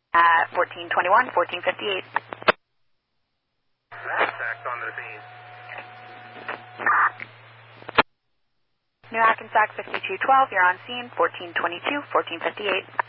At 1421, 1458. Hackensack on the scene. New Hackensack 5212, you're on scene, 1422, 1458.